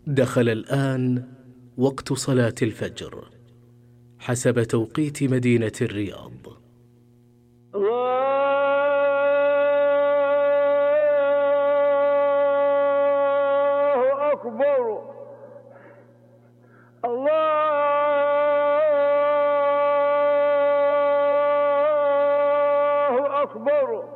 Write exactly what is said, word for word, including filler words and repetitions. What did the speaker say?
دخل الآن وقت صلاة الفجر حسب توقيت مدينة الرياض. الله أكبر. الله أكبر.